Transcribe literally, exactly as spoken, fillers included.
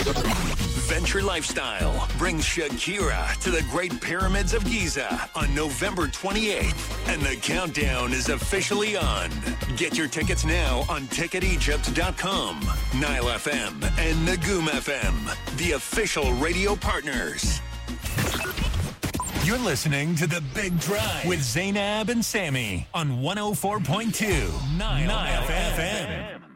Venture Lifestyle brings Shakira to the Great Pyramids of Giza on November twenty-eighth, and the countdown is officially on. Get your tickets now on ticket egypt dot com. Nile F M and Nagoom F M, the official radio partners. You're listening to The Big Drive with Zainab and Sammy on one oh four point two Nile, Nile F M.